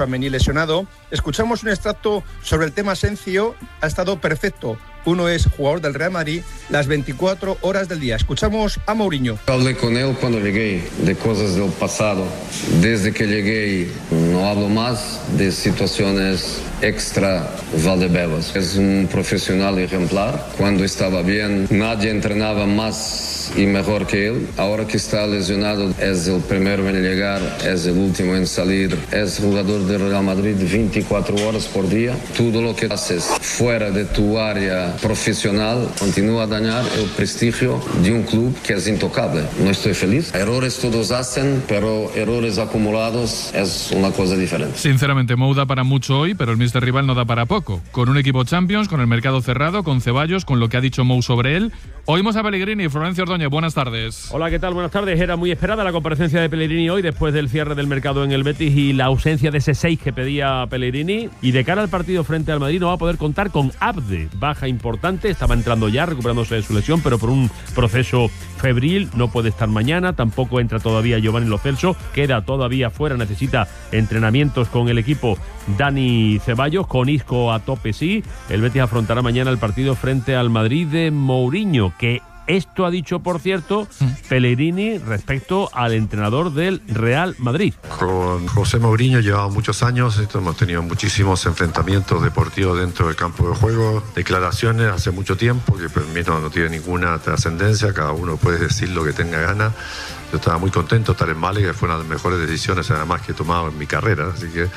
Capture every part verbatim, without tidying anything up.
Tchouaméni lesionado. Escuchamos un extracto sobre el tema Asensio. Ha estado perfecto. Uno es jugador del Real Madrid las veinticuatro horas del día. Escuchamos a Mourinho. Hablé con él cuando llegué de cosas del pasado. Desde que llegué no hablo más de situaciones extra Valdebebas. Es un profesional ejemplar. Cuando estaba bien, nadie entrenaba más y mejor que él. Ahora que está lesionado, es el primero en llegar, es el último en salir. Es jugador del Real Madrid veinticuatro horas por día. Todo lo que haces fuera de tu área profesional continúa a dañar el prestigio de un club que es intocable. No estoy feliz. Errores todos hacen, pero errores acumulados es una cosa diferente. Sinceramente, Mou da para mucho hoy, pero el míster rival no da para poco. Con un equipo Champions, con el mercado cerrado, con Ceballos, con lo que ha dicho Mou sobre él. Oímos a Pellegrini. Florencio Ordóñez, buenas tardes. Hola, ¿qué tal? Buenas tardes. Era muy esperada la comparecencia de Pellegrini hoy después del cierre del mercado en el Betis y la ausencia de ese seis que pedía Pellegrini. Y de cara al partido frente al Madrid no va a poder contar con Abde, baja importante, estaba entrando ya, recuperándose de su lesión, pero por un proceso febril, no puede estar mañana, tampoco entra todavía Giovanni Lo Celso, queda todavía fuera, necesita entrenamientos con el equipo Dani Ceballos, con Isco a tope sí. El Betis afrontará mañana el partido frente al Madrid de Mourinho, que esto ha dicho, por cierto, Pellegrini respecto al entrenador del Real Madrid. Con José Mourinho llevamos muchos años, hemos tenido muchísimos enfrentamientos deportivos dentro del campo de juego, declaraciones hace mucho tiempo, que para mí no, no tiene ninguna trascendencia, cada uno puede decir lo que tenga ganas. Yo estaba muy contento de estar en Málaga, que fue una de las mejores decisiones además que he tomado en mi carrera, así que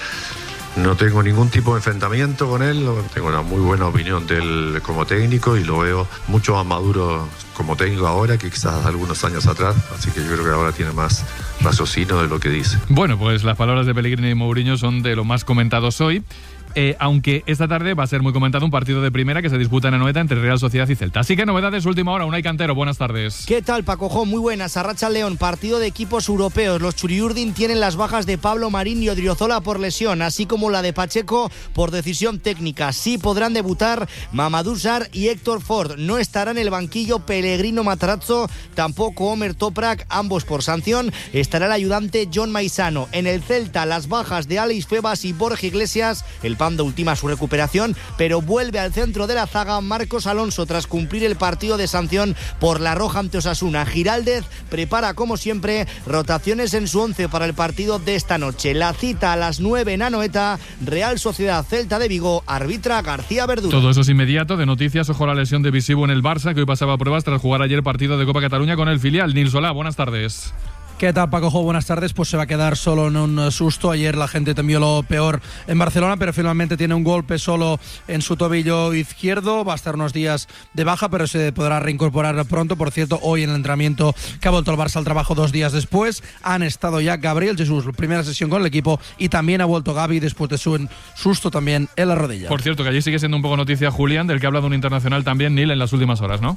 no tengo ningún tipo de enfrentamiento con él, tengo una muy buena opinión de él como técnico y lo veo mucho más maduro como técnico ahora que quizás algunos años atrás, así que yo creo que ahora tiene más raciocinio de lo que dice. Bueno, pues las palabras de Pellegrini y Mourinho son de lo más comentados hoy. Eh, aunque esta tarde va a ser muy comentado un partido de primera que se disputa en Anoeta entre Real Sociedad y Celta. Así que novedades última hora, Unai Cantero, buenas tardes. ¿Qué tal, Paco Jo? Muy buenas. Arracha León, partido de equipos europeos. Los Churiurdin tienen las bajas de Pablo Marín y Odriozola por lesión, así como la de Pacheco por decisión técnica. Sí podrán debutar Mamadou Sarr y Héctor Ford. No estará en el banquillo Pellegrino Matarazzo, tampoco Omer Toprak, ambos por sanción. Estará el ayudante John Maisano. En el Celta, las bajas de Alex Febas y Borja Iglesias. El Panda ultima su recuperación, pero vuelve al centro de la zaga Marcos Alonso tras cumplir el partido de sanción por la roja ante Osasuna. Giraldez prepara, como siempre, rotaciones en su once para el partido de esta noche. La cita a las nueve en Anoeta, Real Sociedad Celta de Vigo, arbitra García Verdura. Todo eso es inmediato. De noticias, ojo a la lesión de Visivo en el Barça, que hoy pasaba pruebas tras jugar ayer partido de Copa Cataluña con el filial. Nils Solá, buenas tardes. ¿Qué tal, Paco Jo? Buenas tardes. Pues se va a quedar solo en un susto. Ayer la gente temió lo peor en Barcelona, pero finalmente tiene un golpe solo en su tobillo izquierdo. Va a estar unos días de baja, pero se podrá reincorporar pronto. Por cierto, hoy en el entrenamiento que ha vuelto el Barça al trabajo dos días después, han estado ya Gabriel Jesús, primera sesión con el equipo, y también ha vuelto Gavi después de su susto también en la rodilla. Por cierto, que allí sigue siendo un poco noticia Julián, del que ha hablado un internacional también, Nil, en las últimas horas, ¿no?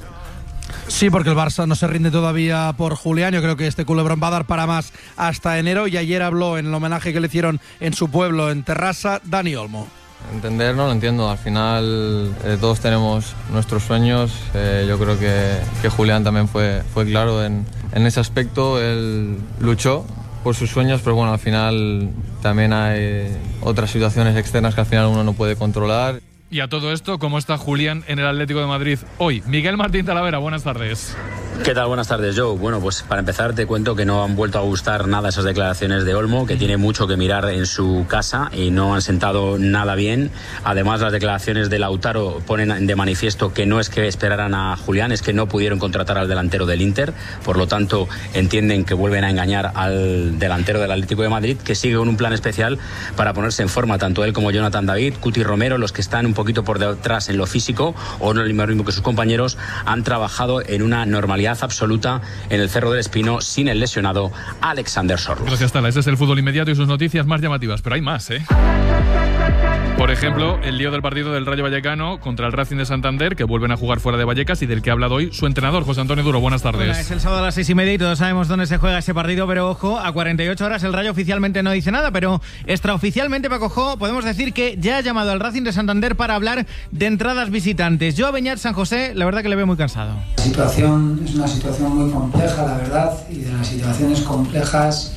Sí, porque el Barça no se rinde todavía por Julián. Yo creo que este culebrón va a dar para más hasta enero. Y ayer habló en el homenaje que le hicieron en su pueblo, en Terrassa, Dani Olmo. Entender, no lo entiendo. Al final eh, todos tenemos nuestros sueños. Eh, yo creo que, que Julián también fue, fue claro en, en ese aspecto. Él luchó por sus sueños, pero bueno, al final también hay otras situaciones externas que al final uno no puede controlar. Y a todo esto, ¿cómo está Julián en el Atlético de Madrid hoy? Miguel Martín Talavera, buenas tardes. ¿Qué tal? Buenas tardes, Joe. Bueno, pues para empezar te cuento que no han vuelto a gustar nada esas declaraciones de Olmo, que tiene mucho que mirar en su casa y no han sentado nada bien. Además, las declaraciones de Lautaro ponen de manifiesto que no es que esperaran a Julián, es que no pudieron contratar al delantero del Inter. Por lo tanto, entienden que vuelven a engañar al delantero del Atlético de Madrid, que sigue con un plan especial para ponerse en forma, tanto él como Jonathan David, Cuti Romero, los que están un poquito por detrás en lo físico o no el mismo que sus compañeros, han trabajado en una normalidad absoluta en el Cerro del Espino sin el lesionado Alexander Sorloth. Gracias, Tala. Ese es el fútbol inmediato y sus noticias más llamativas, pero hay más, ¿eh? Por ejemplo, el lío del partido del Rayo Vallecano contra el Racing de Santander, que vuelven a jugar fuera de Vallecas y del que ha hablado hoy su entrenador, José Antonio Duro. Buenas tardes. Hola, es el sábado a las seis y media y todos sabemos dónde se juega ese partido, pero ojo, a cuarenta y ocho horas el Rayo oficialmente no dice nada, pero extraoficialmente, Paco Jo, podemos decir que ya ha llamado al Racing de Santander para hablar de entradas visitantes. Yo a Beñat San José, la verdad que le veo muy cansado. La situación es una situación muy compleja, la verdad, y de las situaciones complejas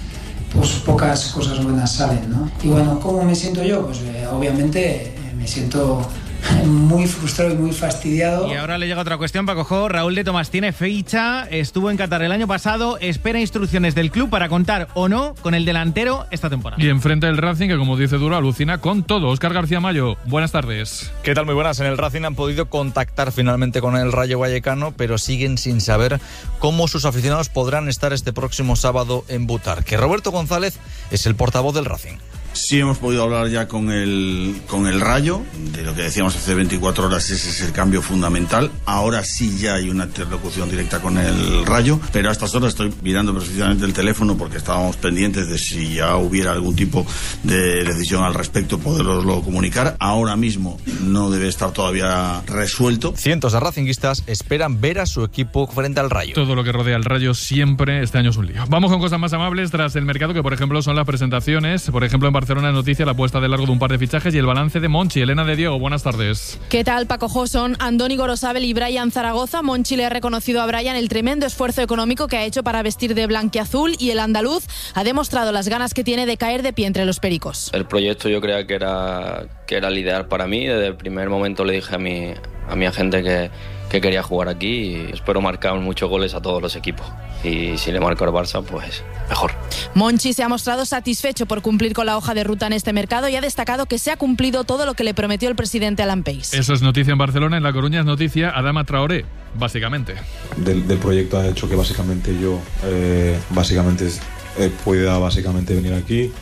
pues pocas cosas buenas salen, ¿no? Y bueno, ¿cómo me siento yo? Pues eh, obviamente eh, me siento muy frustrado y muy fastidiado. Y ahora le llega otra cuestión, Paco Jo. Raúl de Tomás tiene fecha, estuvo en Qatar el año pasado, espera instrucciones del club para contar o no con el delantero esta temporada. Y enfrente del Racing, que como dice Duro, alucina con todo. Óscar García Mayo, buenas tardes. ¿Qué tal? Muy buenas. En el Racing han podido contactar finalmente con el Rayo Vallecano, pero siguen sin saber cómo sus aficionados podrán estar este próximo sábado en Butarque. Roberto González es el portavoz del Racing. Sí hemos podido hablar ya con el, con el Rayo, de lo que decíamos hace veinticuatro horas, ese es el cambio fundamental. Ahora sí ya hay una interlocución directa con el Rayo, pero a estas horas estoy mirando precisamente el teléfono porque estábamos pendientes de si ya hubiera algún tipo de decisión al respecto, poderoslo comunicar. Ahora mismo no debe estar todavía resuelto. Cientos de racinguistas esperan ver a su equipo frente al Rayo. Todo lo que rodea al Rayo siempre, este año es un lío. Vamos con cosas más amables tras el mercado, que por ejemplo son las presentaciones. Por ejemplo, en Barcelona noticia la puesta de largo de un par de fichajes y el balance de Monchi. Elena de Diego, buenas tardes. ¿Qué tal, Paco Jo? Son Andoni Gorosabel y Brian Zaragoza. Monchi le ha reconocido a Brian el tremendo esfuerzo económico que ha hecho para vestir de blanquiazul y el andaluz ha demostrado las ganas que tiene de caer de pie entre los pericos. El proyecto yo creía que era, que era el ideal para mí. Desde el primer momento le dije a mi, a mi agente que, que quería jugar aquí y espero marcar muchos goles a todos los equipos. Y si le marco al Barça, pues mejor. Monchi se ha mostrado satisfecho por cumplir con la hoja de ruta en este mercado y ha destacado que se ha cumplido todo lo que le prometió el presidente Alan Pace. Eso es noticia en Barcelona. En La Coruña es noticia Adama Traoré, básicamente. Del, del proyecto ha hecho que básicamente yo eh, básicamente eh, pueda básicamente venir aquí.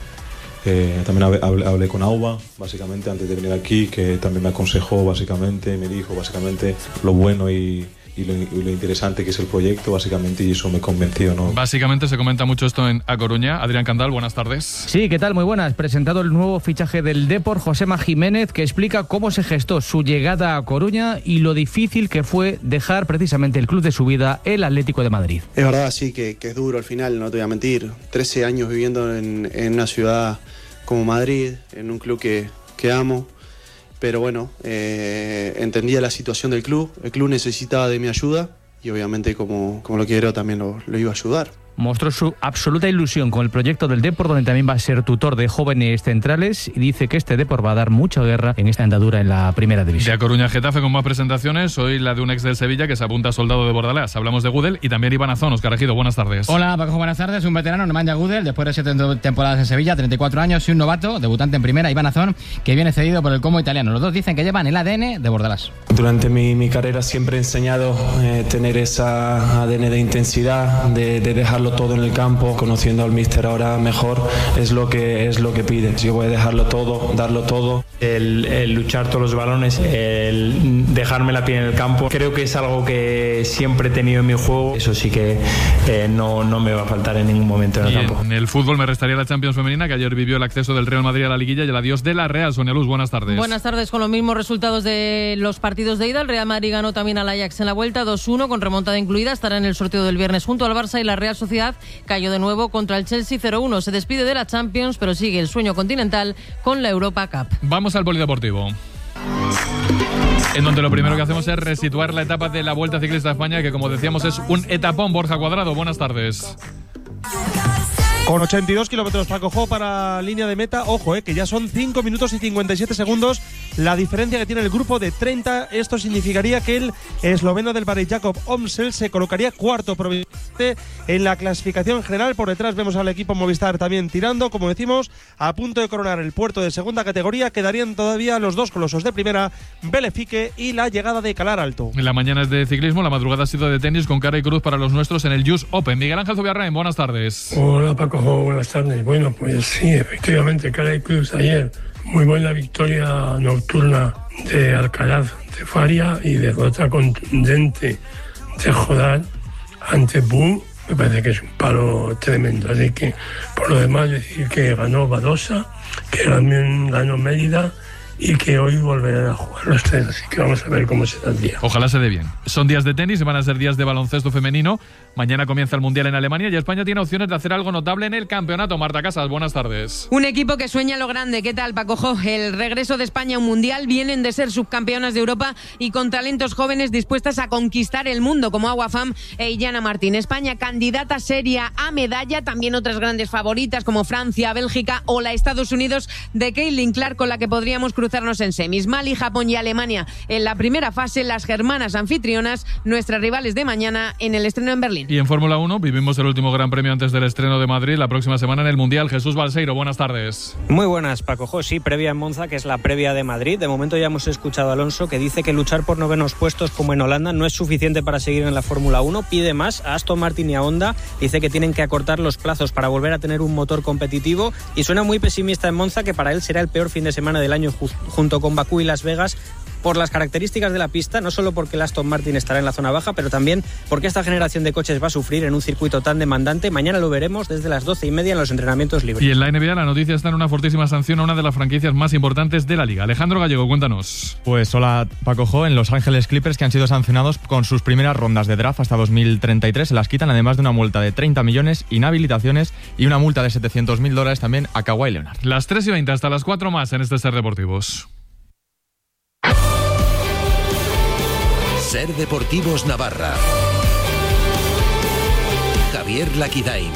Eh, también hablé, hablé con Auba, básicamente, antes de venir aquí, que también me aconsejó, básicamente, me dijo, básicamente, lo bueno y, y, lo, y lo interesante que es el proyecto, básicamente, y eso me convenció, ¿no? Básicamente se comenta mucho esto en A Coruña. Adrián Candal, buenas tardes. Sí, ¿qué tal? Muy buenas. Presentado el nuevo fichaje del Depor, Josema Jiménez, que explica cómo se gestó su llegada a Coruña y lo difícil que fue dejar precisamente el club de su vida, el Atlético de Madrid. Es verdad, sí, que, que es duro al final, no te voy a mentir. trece años viviendo en, en una ciudad como Madrid, en un club que, que amo, pero bueno, eh, entendía la situación del club, el club necesitaba de mi ayuda y obviamente como, como lo quiero también lo, lo iba a ayudar. Mostró su absoluta ilusión con el proyecto del Depor, donde también va a ser tutor de jóvenes centrales, y dice que este Depor va a dar mucha guerra en esta andadura en la primera división. De A Coruña Getafe con más presentaciones, hoy la de un ex del Sevilla que se apunta a soldado de Bordalás. Hablamos de Gudel y también Iván Azón. Óscar Ejido, buenas tardes. Hola, Paco, buenas tardes. Un veterano, Nemanja Gudel, después de siete temporadas en Sevilla, treinta y cuatro años, y un novato, debutante en primera, Iván Azón, que viene cedido por el Como italiano. Los dos dicen que llevan el A D N de Bordalás. Durante mi, mi carrera siempre he enseñado eh, tener esa A D N de intensidad, de, de dejarlo todo en el campo. Conociendo al míster ahora mejor, es lo que es lo que pide. Yo voy a dejarlo todo, darlo todo. El, el luchar todos los balones, el dejarme la piel en el campo, creo que es algo que siempre he tenido en mi juego. Eso sí que eh, no, no me va a faltar en ningún momento en el y campo. En el fútbol me restaría la Champions femenina, que ayer vivió el acceso del Real Madrid a la liguilla y el adiós de la Real. Sonia Luz, buenas tardes. Buenas tardes. Con los mismos resultados de los partidos de ida, el Real Madrid ganó también al Ajax en la vuelta dos uno, con remontada incluida. Estará en el sorteo del viernes junto al Barça, y la Real Sociedad cayó de nuevo contra el Chelsea cero uno. Se despide de la Champions, pero sigue el sueño continental con la Europa Cup. Vamos al polideportivo, en donde lo primero que hacemos es resituar la etapa de la Vuelta Ciclista a España, que como decíamos es un etapón. Borja Cuadrado, buenas tardes. Con ochenta y dos kilómetros para Cojo para línea de meta. Ojo, eh, que ya son cinco minutos y cincuenta y siete segundos la diferencia que tiene el grupo de treinta. Esto significaría que el esloveno del Barry Jacob Omsel se colocaría cuarto provisionalmente en la clasificación general. Por detrás vemos al equipo Movistar también tirando, como decimos, a punto de coronar el puerto de segunda categoría. Quedarían todavía los dos colosos de primera, Belefique y la llegada de Calar Alto. La mañana es de ciclismo, la madrugada ha sido de tenis con cara y cruz para los nuestros en el U S Open. Miguel Ángel Zubiarrain, buenas tardes. Hola Paco, buenas tardes. Bueno, pues sí, efectivamente, cara y cruz ayer. Muy buena victoria nocturna de Alcaraz de Faria y derrota contundente de Jodar ante Bu. Me parece que es un palo tremendo. Así que, por lo demás, decir que ganó Badosa, que también ganó Mérida y que hoy volverán a jugar los tres, así que vamos a ver cómo será el día. Ojalá se dé bien. Son días de tenis, van a ser días de baloncesto femenino. Mañana comienza el Mundial en Alemania y España tiene opciones de hacer algo notable en el campeonato. Marta Casas, buenas tardes. Un equipo que sueña lo grande. ¿Qué tal, Paco Jo? El regreso de España a un Mundial. Vienen de ser subcampeonas de Europa y con talentos jóvenes dispuestas a conquistar el mundo, como Agua Fam e Illana Martín. España candidata seria a medalla. También otras grandes favoritas como Francia, Bélgica o la Estados Unidos de Caitlin Clark, con la que podríamos cruzarnos en semis. Mali, Japón y Alemania en la primera fase. Las germanas anfitrionas, nuestras rivales de mañana en el estreno en Berlín. Y en Fórmula uno vivimos el último Gran Premio antes del estreno de Madrid la próxima semana en el Mundial. Jesús Balseiro, buenas tardes. Muy buenas, Paco Jo. Sí, previa en Monza, que es la previa de Madrid. De momento ya hemos escuchado a Alonso, que dice que luchar por novenos puestos como en Holanda no es suficiente para seguir en la Fórmula uno. Pide más a Aston Martin y a Honda. Dice que tienen que acortar los plazos para volver a tener un motor competitivo y suena muy pesimista en Monza, que para él será el peor fin de semana del año ju- junto con Bakú y Las Vegas, por las características de la pista, no solo porque el Aston Martin estará en la zona baja, pero también porque esta generación de coches va a sufrir en un circuito tan demandante. Mañana lo veremos desde las doce y media en los entrenamientos libres. Y en la N B A la noticia está en una fortísima sanción a una de las franquicias más importantes de la liga. Alejandro Gallego, cuéntanos. Pues hola, Paco Jo. En Los Ángeles Clippers, que han sido sancionados con sus primeras rondas de draft hasta dos mil treinta y tres, se las quitan, además de una multa de treinta millones, inhabilitaciones y una multa de setecientos mil dólares también a Kawhi Leonard. Las tres y veinte hasta las cuatro más en este Ser Deportivos. Ser Deportivos Navarra. Javier Laquidain.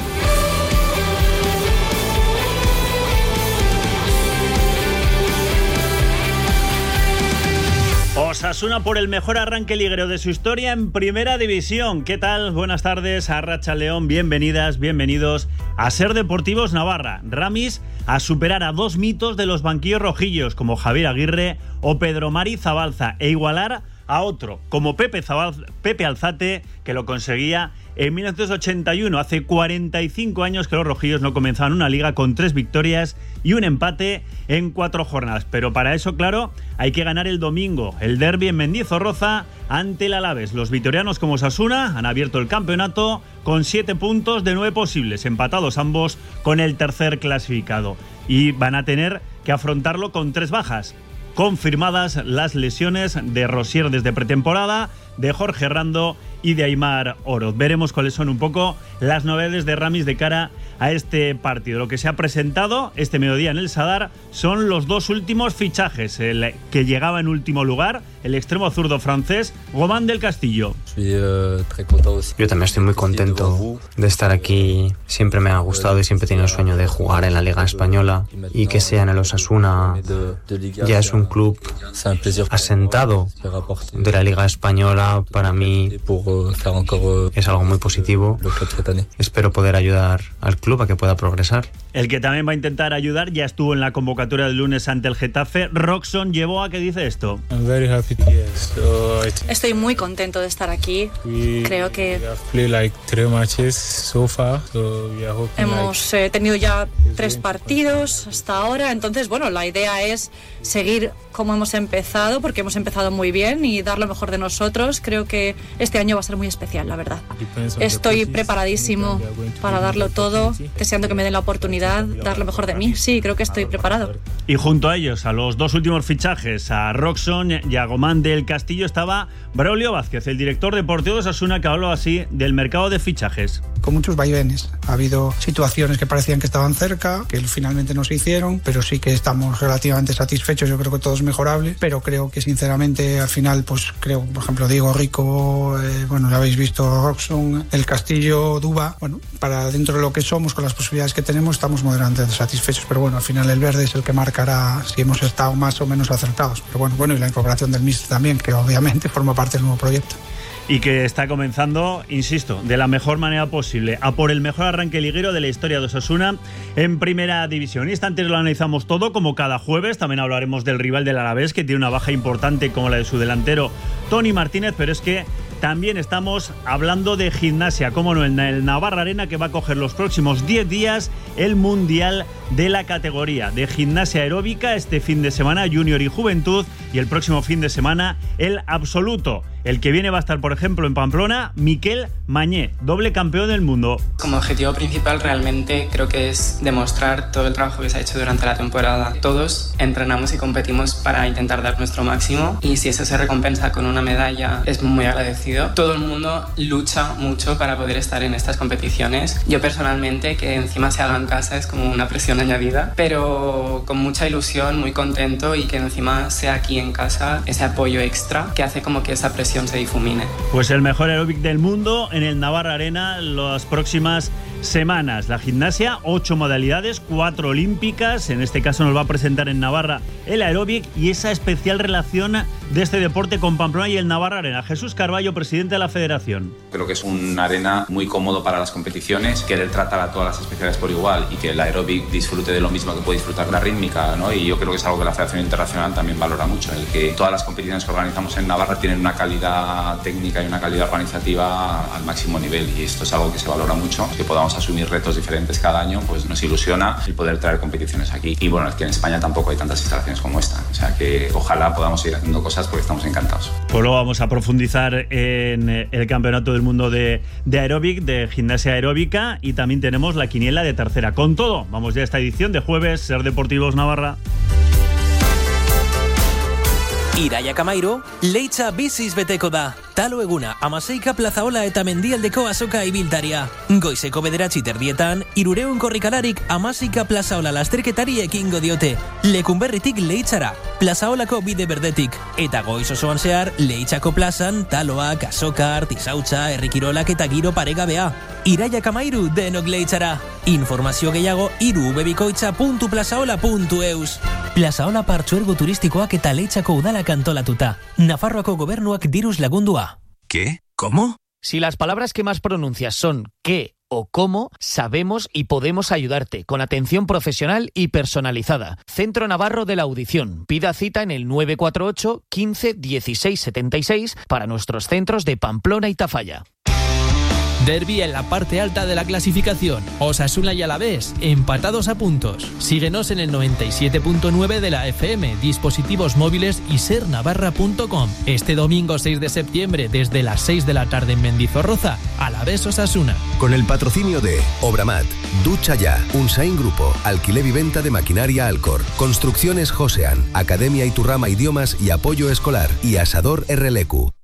Osasuna por el mejor arranque liguero de su historia en Primera División. ¿Qué tal? Buenas tardes, Arratxa León. Bienvenidas, bienvenidos a Ser Deportivos Navarra. Ramis a superar a dos mitos de los banquillos rojillos, como Javier Aguirre o Pedro Mari Zabalza, e igualar a otro, como Pepe, Zabal, Pepe Alzate, que lo conseguía en mil novecientos ochenta y uno. Hace cuarenta y cinco años que los rojillos no comenzaban una liga con tres victorias y un empate en cuatro jornadas. Pero para eso, claro, hay que ganar el domingo el derbi en Mendizorroza ante el Alavés. Los vitorianos, como Osasuna, han abierto el campeonato con siete puntos de nueve posibles, empatados ambos con el tercer clasificado. Y van a tener que afrontarlo con tres bajas. Confirmadas las lesiones de Rosier desde pretemporada, de Jorge Rando y de Aimar Oroz. Veremos cuáles son un poco las novedades de Ramis de cara a este partido. Lo que se ha presentado este mediodía en el Sadar son los dos últimos fichajes. El que llegaba en último lugar, el extremo zurdo francés, Román del Castillo. Yo también estoy muy contento de estar aquí. Siempre me ha gustado y siempre he tenido el sueño de jugar en la Liga Española, y que sea en el Osasuna ya es un club asentado de la Liga Española. Para mí es algo muy positivo. Espero poder ayudar al club a que pueda progresar. El que también va a intentar ayudar ya estuvo en la convocatoria del lunes ante el Getafe. Roxon llevó a que dice esto. Estoy muy contento de estar aquí. Creo que hemos eh, tenido ya tres partidos hasta ahora. Entonces, bueno, la idea es seguir como hemos empezado, porque hemos empezado muy bien, y dar lo mejor de nosotros. Creo que este año va a ser muy especial, la verdad. Estoy preparadísimo para darlo todo, deseando que me den la oportunidad, dar lo mejor de mí. Sí, creo que estoy preparado. Y junto a ellos, a los dos últimos fichajes, a Roxon y a Gomán del Castillo, estaba Braulio Vázquez, el director deportivo de Osasuna, que habló así del mercado de fichajes. Con muchos vaivenes. Ha habido situaciones que parecían que estaban cerca, que finalmente no se hicieron, pero sí que estamos relativamente satisfechos. Yo creo que todo es mejorable, pero creo que sinceramente al final, pues creo, por ejemplo, Diego Rico, eh, bueno, ya habéis visto Roxon, el Castillo, Duba, bueno, para dentro de lo que somos, con las posibilidades que tenemos, estamos moderadamente satisfechos, pero bueno, al final el verde es el que marcará si hemos estado más o menos acertados. Pero bueno, bueno, y la incorporación del míster también, que obviamente forma parte del nuevo proyecto. Y que está comenzando, insisto, de la mejor manera posible, a por el mejor arranque liguero de la historia de Osasuna en Primera División. Instantes lo analizamos todo, como cada jueves. También hablaremos del rival del Alavés, que tiene una baja importante como la de su delantero Toni Martínez, pero es que también estamos hablando de gimnasia, como no, en el Navarra Arena, que va a coger los próximos diez días el Mundial de la categoría de gimnasia aeróbica. Este fin de semana junior y juventud, y el próximo fin de semana el absoluto. El que viene va a estar, por ejemplo, en Pamplona, Miquel Mañé, doble campeón del mundo. Como objetivo principal realmente creo que es demostrar todo el trabajo que se ha hecho durante la temporada. Todos entrenamos y competimos para intentar dar nuestro máximo, y si eso se recompensa con una medalla es muy agradecido. Todo el mundo lucha mucho para poder estar en estas competiciones. Yo personalmente, que encima se haga en casa es como una presión añadida, pero con mucha ilusión, muy contento, y que encima sea aquí en casa ese apoyo extra que hace como que esa presión se difumine. Pues el mejor aeróbic del mundo en el Navarra Arena las próximas semanas. La gimnasia, ocho modalidades, cuatro olímpicas. En este caso nos va a presentar en Navarra el aeróbic y esa especial relación de este deporte con Pamplona y el Navarra Arena. Jesús Carballo, presidente de la federación. Creo que es una arena muy cómodo para las competiciones, querer tratar a todas las especialidades por igual y que el aeróbic disfrute de lo mismo que puede disfrutar la rítmica, ¿no? Y yo creo que es algo que la Federación Internacional también valora mucho, el que todas las competiciones que organizamos en Navarra tienen una calidad técnica y una calidad organizativa al máximo nivel, y esto es algo que se valora mucho, que podamos asumir retos diferentes cada año, pues nos ilusiona el poder traer competiciones aquí. Y bueno, es que en España tampoco hay tantas instalaciones como esta, o sea que ojalá podamos seguir haciendo cosas porque estamos encantados. Pues luego vamos a profundizar en el Campeonato del Mundo de, de aeróbic, de gimnasia aeróbica, y también tenemos la quiniela de tercera. Con todo, vamos ya a esta edición de jueves, Ser Deportivos Navarra. Iraia Kamairo, leitza biziz beteko da. Talo eguna, amaseika plazaola eta mendialdeko azoka ibiltaria. Goizeko bederatzi terdietan, irureun korrikalarik amaseika plazaola lasterketari ekingo diote. Lekunberritik leitzara, plazaolako bide berdetik. Eta goiz osoan zehar, leitzako plazan, taloak, azoka, artizautza, herrikirolak eta giro paregabea. Iraia Kamairu denok leitzara. Informazio gehiago irubebikoitza puntu plazaola puntu eus. Plazaola partzuergo turistikoak eta leitzako udalak antolatuta. Nafarroako gobernuak diruz lagundua. ¿Qué? ¿Cómo? Si las palabras que más pronuncias son qué o cómo, sabemos y podemos ayudarte con atención profesional y personalizada. Centro Navarro de la Audición. Pida cita en el nueve cuatro ocho, quince, dieciséis, setenta y seis para nuestros centros de Pamplona y Tafalla. Derbi en la parte alta de la clasificación. Osasuna y Alavés, empatados a puntos. Síguenos en el noventa y siete punto nueve de la F M, dispositivos móviles y ser navarra punto com. Este domingo seis de septiembre, desde las seis de la tarde en Mendizorroza, Alavés Osasuna. Con el patrocinio de Obramat, Ducha Ya, Unsain Grupo, Alquiler y Venta de Maquinaria Alcor, Construcciones Josean, Academia Iturrama Idiomas y Apoyo Escolar y Asador R L Q.